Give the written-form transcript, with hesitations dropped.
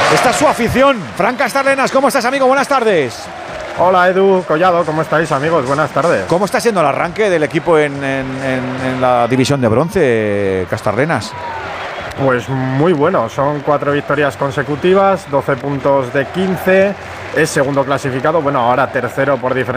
Esta es su afición. Fran Castarlenas, ¿cómo estás, amigo? Buenas tardes. Hola, Edu Collado, ¿cómo estáis, amigos? Buenas tardes. ¿Cómo está siendo el arranque del equipo en la división de bronce, Castarlenas? Pues muy bueno, son 4 victorias consecutivas, 12 puntos de 15, es segundo clasificado, bueno, ahora tercero por diferencia